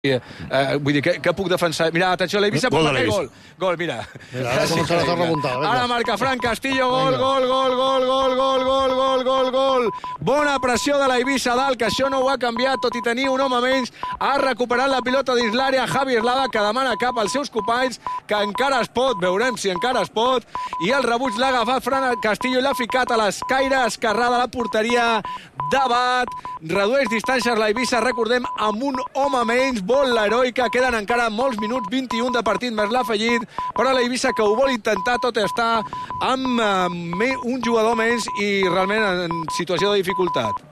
Vull dir, què puc defensar? Mira, atenció, l'Eivissa pot marcar gol. Gol, mira. Ara començarà a remuntar. Ara marca Fran Castillo, gol. Bona pressió de l'Eivissa dalt, que això no ho ha canviat, tot i tenir un home menys. Ha recuperat la pilota dins l'àrea Javi Eslava, que demana cap als seus companys, que encara es pot, veurem si encara es pot. I el rebuig l'ha agafat Fran Castillo i l'ha ficat a l'escaire esquerrà de la porteria d'Abat. Redueix distàncies l'Eivissa, recordem, amb un home menys. Vol l'heroica, queden encara molts minuts, 21 de partit més l'afegit, però l'Eivissa que ho vol intentar tot està amb un jugador menys i realment en situació de dificultat.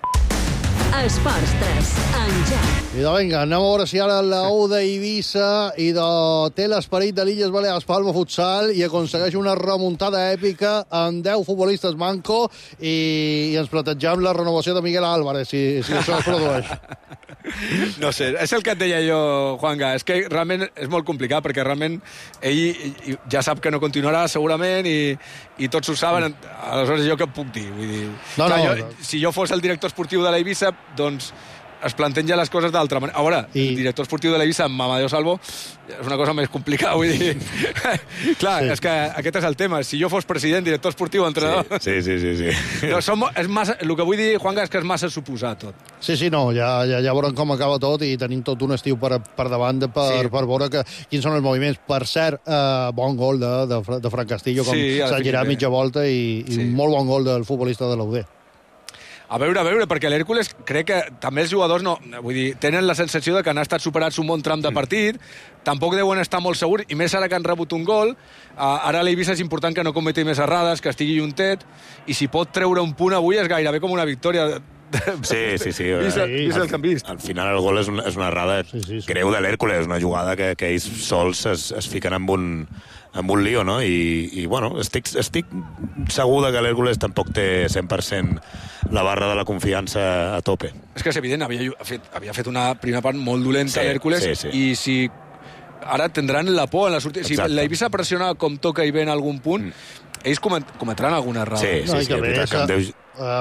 Esports 3, en joc. I de vinga, anem a veure si ara la U d'Eivissa té l'esperit de l'Illes Balears Palma Futsal i aconsegueix una remuntada èpica amb 10 futbolistes manco i ens plantegem la renovació de Miguel Álvarez, si això es produeix. No sé, és el que et deia jo, Juanga, és que realment és molt complicat, perquè realment ell ja sap que no continuarà segurament i tots ho saben, aleshores jo què puc dir? Vull dir, si jo fos el director esportiu de l'Eivissa, doncs es plantegen les coses d'altra manera. A veure, el director esportiu de l'Eivissa amb Amadeo Salvo és una cosa més complicada, vull dir. Clar, és que aquest és el tema. Si jo fos president, director esportiu, entrenador... Sí. No, és massa, el que vull dir, Juanga, és que és massa suposat tot. Sí, no, ja veurem com acaba tot i tenim tot un estiu per davant per veure quins són els moviments. Per cert, bon gol de Fran Castillo, com s'ha girat mitja volta i molt bon gol del futbolista de l'UD. A veure, perquè l'Hèrcules crec que també els jugadors tenen la sensació de que han estat superats un bon tram de partit, tampoc deuen estar molt segurs, i més ara que han rebut un gol. Ara l'Eivissa és important que no cometi més errades, que estigui juntet, i si pot treure un punt avui és gairebé com una victòria. Sí. Vist el que han vist. Al final el gol és una errada greu de l'Hèrcules, una jugada que ells sols es fiquen amb un lío, no? I bueno, estic segur que l'Hèrcules tampoc té 100% la barra de la confiança a tope. És que és evident, havia fet una primera part molt dolenta l'Hèrcules, i si ara tindran la por en la sortida. Si l'Eivissa pressiona com toca i ve en algun punt, ells cometran alguna errada. Sí.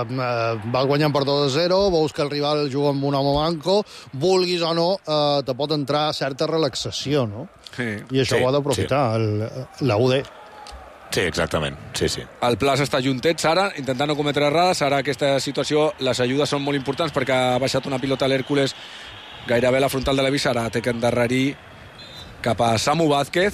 Va guanyant per 2-0, veus que el rival juga amb un home manco, vulguis o no, te pot entrar certa relaxació, no? I això ho ha d'aprofitar la UD. Sí, exactament. Sí. El Plas està juntet, Sara, intentant no cometre errades. Ara aquesta situació, les ajudes són molt importants perquè ha baixat una pilota a l'Hèrcules gairebé a la frontal de l'Eivissa. Ara té que endarrerir cap a Samu Vázquez,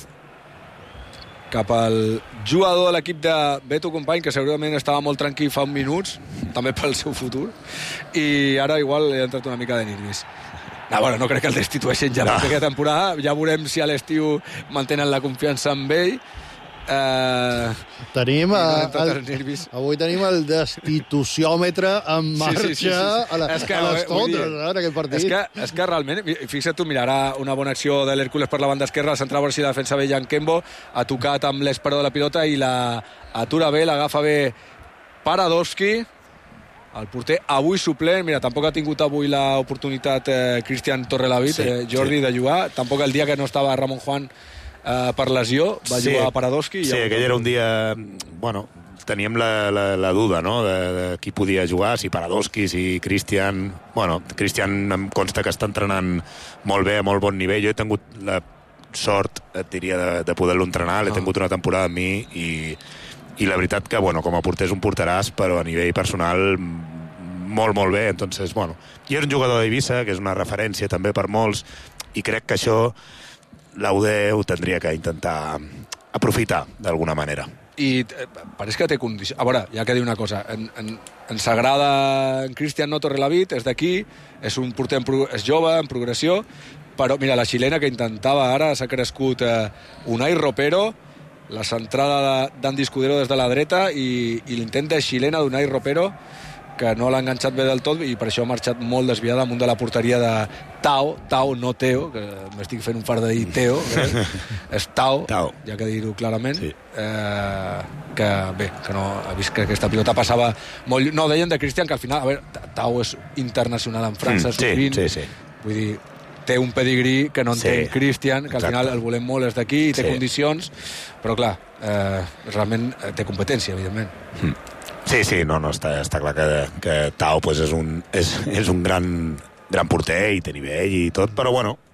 cap al jugador de l'equip de Beto Company, que segurament estava molt tranquil fa uns minuts, també pel seu futur, i ara igual li ha entrat una mica de nervis. No crec que el destitueixen ja per aquesta temporada. Ja veurem si a l'estiu mantenen la confiança amb ell. Avui tenim el destituciómetre en marxa a les contres en aquest partit. És que realment, fixa't tu, mira, ara una bona acció de l'Hèrcules per la banda esquerra, la central versió de defensa bé Yankembo, ha tocat amb l'esperó de la pilota i la atura bé, l'agafa bé Paradowski, el porter avui suplent. Mira, tampoc ha tingut avui l'oportunitat Cristian Torrelavit, Jordi, de jugar, tampoc el dia que no estava Ramon Juan per lesió, va jugar a Paradowski. Sí, aquell era un dia... Bueno, teníem la duda, no?, de qui podia jugar, si Paradowski, si Cristian... Bueno, Cristian em consta que està entrenant molt bé, a molt bon nivell. Jo he tingut la sort, et diria, de poder-lo entrenar. L'he tingut una temporada amb mi i la veritat que, bueno, com a porter és un porteràs, però a nivell personal molt, molt bé. Entonces, bueno, i és un jugador d'Eivissa, que és una referència també per molts, i crec que això la UD ho tindria que intentar aprofitar d'alguna manera. I pareix que té condició. A veure, ja que dir una cosa, ens agrada en Cristian Torrelavit, és d'aquí, és un porter és jove, en progressió, però mira, la xilena que intentava ara s'ha crescut Unai Ropero, la centrada d'Andy Escudero des de la dreta i l'intent de xilena d'Unai Ropero, que no l'ha enganxat bé del tot i per això ha marxat molt desviada amunt de la porteria de Tao, no Teo, que m'estic fent un fart de dir Teo, és Tao, ja que dir-ho clarament, que bé, que no ha vist que aquesta pilota passava molt... No, deien de Cristian que al final, a veure, Tao és internacional en França, sovint, vull dir, té un pedigrí que no entén Cristian, que al final el volem molt, és d'aquí, té condicions, però clar, realment té competència, evidentment. Sí, no, està clar que Tao pues, és un gran gran porter i té nivell i tot, però bueno,